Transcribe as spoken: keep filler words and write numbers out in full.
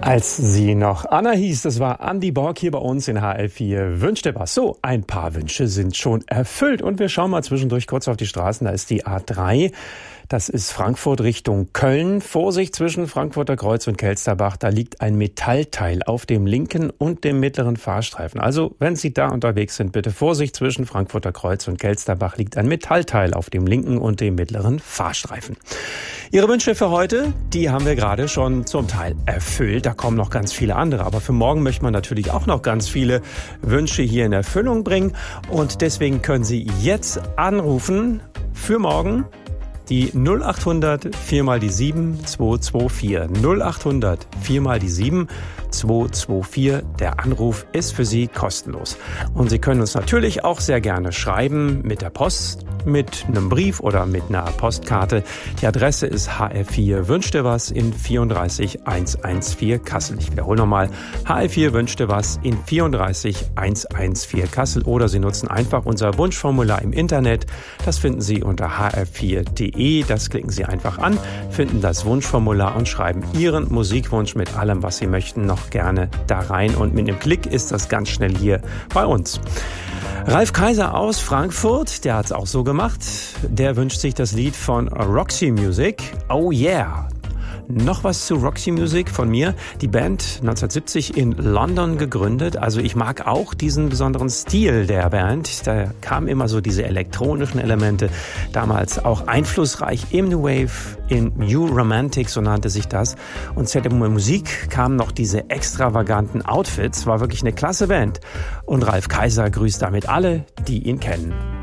Als sie noch Anna hieß, das war Andi Borg hier bei uns in H L vier. Wünschte was. So, ein paar Wünsche sind schon erfüllt. Und wir schauen mal zwischendurch kurz auf die Straßen. Da ist die A drei. Das ist Frankfurt Richtung Köln. Vorsicht zwischen Frankfurter Kreuz und Kelsterbach. Da liegt ein Metallteil auf dem linken und dem mittleren Fahrstreifen. Also, wenn Sie da unterwegs sind, bitte Vorsicht zwischen Frankfurter Kreuz und Kelsterbach. Liegt ein Metallteil auf dem linken und dem mittleren Fahrstreifen. Ihre Wünsche für heute, die haben wir gerade schon zum Teil erfüllt. Da kommen noch ganz viele andere. Aber für morgen möchte man natürlich auch noch ganz viele Wünsche hier in Erfüllung bringen. Und deswegen können Sie jetzt anrufen für morgen. Die null acht hundert vier mal die sieben zwei zwei vier. null acht hundert vier mal die sieben zwei zwei vier. Der Anruf ist für Sie kostenlos. Und Sie können uns natürlich auch sehr gerne schreiben mit der Post, mit einem Brief oder mit einer Postkarte. Die Adresse ist H L vier Wünschte was in vierunddreißig hundertvierzehn Kassel. Ich wiederhole nochmal. H L vier Wünschte was in vierunddreißig hundertvierzehn Kassel. Oder Sie nutzen einfach unser Wunschformular im Internet. Das finden Sie unter h l vier punkt d e. Das klicken Sie einfach an, finden das Wunschformular und schreiben Ihren Musikwunsch mit allem, was Sie möchten, noch gerne da rein. Und mit einem Klick ist das ganz schnell hier bei uns. Ralf Kaiser aus Frankfurt, der hat's auch so gemacht. Der wünscht sich das Lied von Roxy Music. Oh yeah! Noch was zu Roxy Music von mir. Die Band neunzehnhundertsiebzig in London gegründet. Also ich mag auch diesen besonderen Stil der Band. Da kamen immer so diese elektronischen Elemente. Damals auch einflussreich im New Wave, in New Romantic, so nannte sich das. Und zu der Musik kamen noch diese extravaganten Outfits. War wirklich eine klasse Band. Und Ralf Kaiser grüßt damit alle, die ihn kennen.